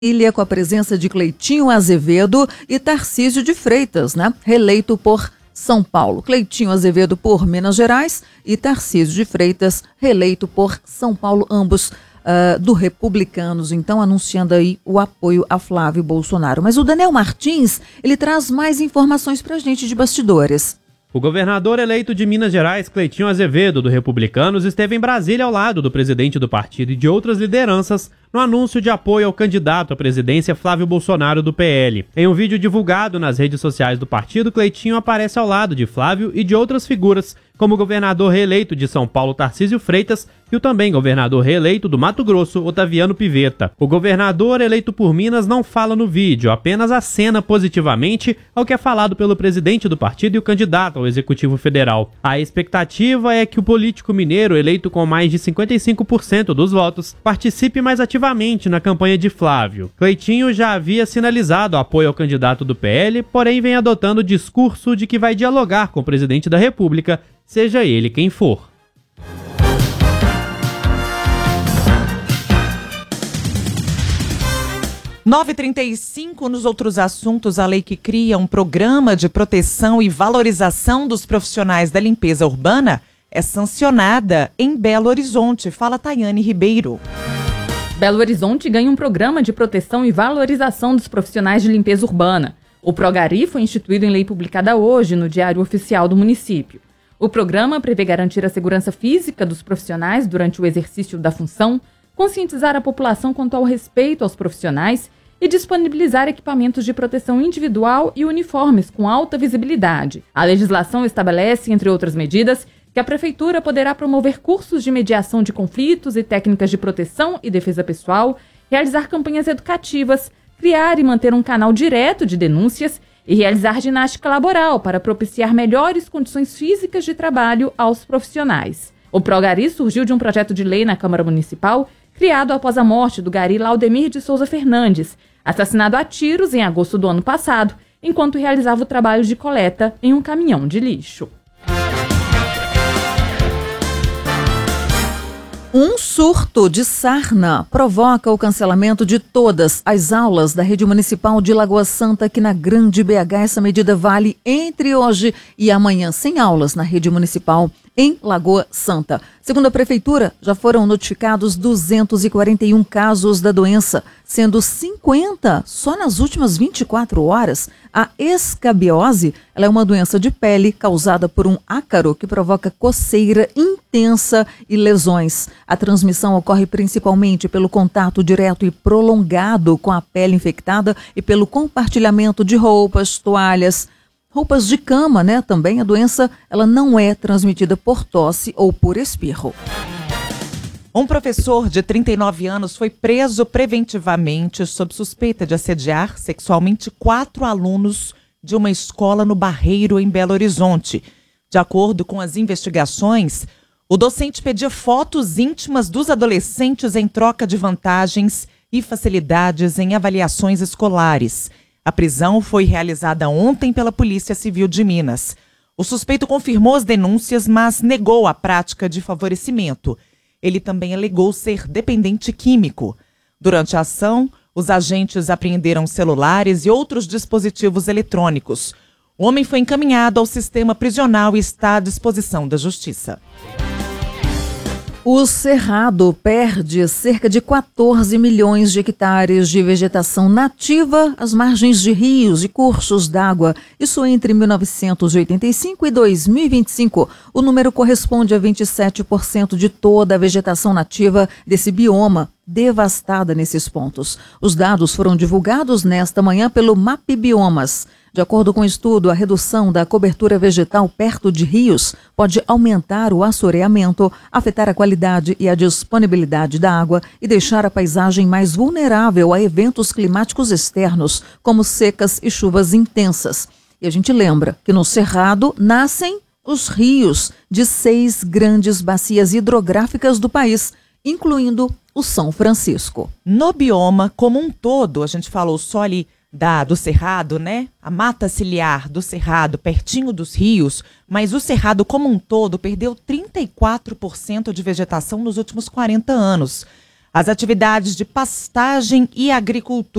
Ilha com a presença de Cleitinho Azevedo e Tarcísio de Freitas, né? Reeleito por São Paulo. Cleitinho Azevedo por Minas Gerais e Tarcísio de Freitas reeleito por São Paulo, ambos do Republicanos, então anunciando aí o apoio a Flávio Bolsonaro. Mas o Daniel Martins, ele traz mais informações pra gente de bastidores. O governador eleito de Minas Gerais, Cleitinho Azevedo, do Republicanos, esteve em Brasília ao lado do presidente do partido e de outras lideranças no anúncio de apoio ao candidato à presidência Flávio Bolsonaro, do PL. Em um vídeo divulgado nas redes sociais do partido, Cleitinho aparece ao lado de Flávio e de outras figuras, como o governador reeleito de São Paulo, Tarcísio Freitas, e o também governador reeleito do Mato Grosso, Otaviano Pivetta. O governador eleito por Minas não fala no vídeo, apenas acena positivamente ao que é falado pelo presidente do partido e o candidato ao Executivo Federal. A expectativa é que o político mineiro, eleito com mais de 55% dos votos, participe mais ativamente na campanha de Flávio. Cleitinho já havia sinalizado apoio ao candidato do PL, porém vem adotando o discurso de que vai dialogar com o presidente da República, seja ele quem for. – 9h35, nos outros assuntos, a lei que cria um programa de proteção e valorização dos profissionais da limpeza urbana é sancionada em Belo Horizonte. Fala Tayane Ribeiro. Belo Horizonte ganha um programa de proteção e valorização dos profissionais de limpeza urbana. O Progari foi instituído em lei publicada hoje no Diário Oficial do município. O programa prevê garantir a segurança física dos profissionais durante o exercício da função, conscientizar a população quanto ao respeito aos profissionais e disponibilizar equipamentos de proteção individual e uniformes com alta visibilidade. A legislação estabelece, entre outras medidas, que a Prefeitura poderá promover cursos de mediação de conflitos e técnicas de proteção e defesa pessoal, realizar campanhas educativas, criar e manter um canal direto de denúncias e realizar ginástica laboral para propiciar melhores condições físicas de trabalho aos profissionais. O Progari surgiu de um projeto de lei na Câmara Municipal, criado após a morte do gari Laudemir de Souza Fernandes, assassinado a tiros em agosto do ano passado, enquanto realizava o trabalho de coleta em um caminhão de lixo. Um surto de sarna provoca o cancelamento de todas as aulas da Rede Municipal de Lagoa Santa aqui na Grande BH. Essa medida vale entre hoje e amanhã, sem aulas na Rede Municipal em Lagoa Santa. Segundo a Prefeitura, já foram notificados 241 casos da doença, sendo 50 só nas últimas 24 horas. A escabiose, ela é uma doença de pele causada por um ácaro que provoca coceira intensa e lesões. A transmissão ocorre principalmente pelo contato direto e prolongado com a pele infectada e pelo compartilhamento de roupas, toalhas, roupas de cama, né? Também a doença, ela não é transmitida por tosse ou por espirro. Um professor de 39 anos foi preso preventivamente sob suspeita de assediar sexualmente 4 alunos de uma escola no Barreiro, em Belo Horizonte. De acordo com as investigações, o docente pedia fotos íntimas dos adolescentes em troca de vantagens e facilidades em avaliações escolares. A prisão foi realizada ontem pela Polícia Civil de Minas. O suspeito confirmou as denúncias, mas negou a prática de favorecimento. Ele também alegou ser dependente químico. Durante a ação, os agentes apreenderam celulares e outros dispositivos eletrônicos. O homem foi encaminhado ao sistema prisional e está à disposição da Justiça. O Cerrado perde cerca de 14 milhões de hectares de vegetação nativa às margens de rios e cursos d'água. Isso entre 1985 e 2025. O número corresponde a 27% de toda a vegetação nativa desse bioma, devastada nesses pontos. Os dados foram divulgados nesta manhã pelo MapBiomas. De acordo com o estudo, a redução da cobertura vegetal perto de rios pode aumentar o assoreamento, afetar a qualidade e a disponibilidade da água e deixar a paisagem mais vulnerável a eventos climáticos externos, como secas e chuvas intensas. E a gente lembra que no Cerrado nascem os rios de 6 grandes bacias hidrográficas do país, incluindo o São Francisco. No bioma como um todo, a gente falou só ali do Cerrado, né? A mata ciliar do Cerrado, pertinho dos rios, mas o Cerrado como um todo perdeu 34% de vegetação nos últimos 40 anos. as atividades de pastagem e agricultura